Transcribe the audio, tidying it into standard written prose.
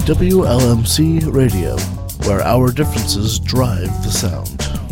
WLMC Radio, where our differences drive the sound.